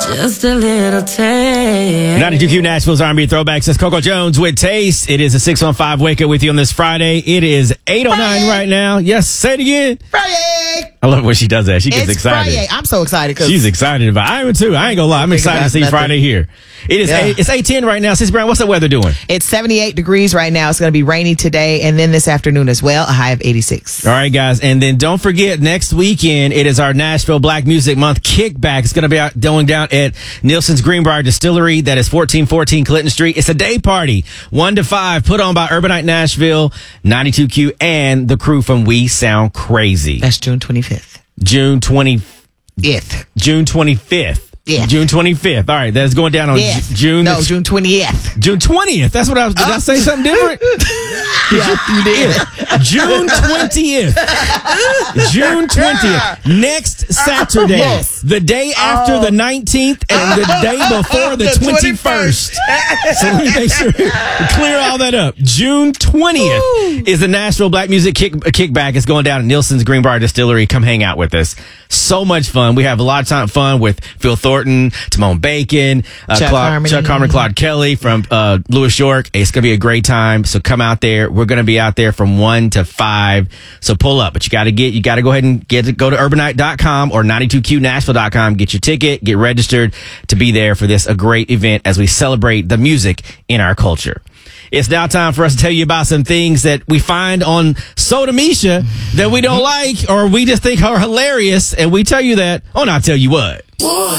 Just a little taste. 92Q Nashville's R&B Throwbacks. That's Coco Jones with Taste. It is a 615 Wake Up with you on this Friday. It is 8:09 right now. Yes, say it again. Friday. I love when she does that. She gets excited. Friday. I'm so excited. She's excited about it. I am too. I ain't gonna lie. I'm excited to see Friday here. It is. It's 8:10 right now. Sis Brown, what's the weather doing? It's 78 degrees right now. It's going to be rainy today and then this afternoon as well. A high of 86. All right, guys. And then don't forget, next weekend, it is our Nashville Black Music Month kickback. It's going to be going down at Nielsen's Greenbrier Distillery. That is 1414 Clinton Street. It's a day party, 1 to 5, put on by Urbanite Nashville, 92Q, and the crew from We Sound Crazy. That's June 25th. June 25th. June 25th. All right, that's going down on June. No, June 20th. June 20th. That's what I was. Did I say something different? Yeah, you did. June 20th. June 20th. Next Saturday. Yes. The day after the 19th and the day before the 21st. So let me make sure we clear all that up. June 20th is the Nashville Black Music Kickback. It's going down at Nielsen's Greenbrier Distillery. Come hang out with us. So much fun. We have a lot of fun with Phil Thornton, Timon Bacon, Chuck Harmon, Claude Kelly from Louis York. It's going to be a great time. So come out there. We're going to be out there from 1 to 5. So pull up. But you got to go ahead and go to urbanite.com or 92qnashville.com. Get your ticket, get registered to be there for a great event as we celebrate the music in our culture. It's now time for us to tell you about some things that we find on Sodamisha that we don't like or we just think are hilarious. And we tell you that on I'll Tell You What.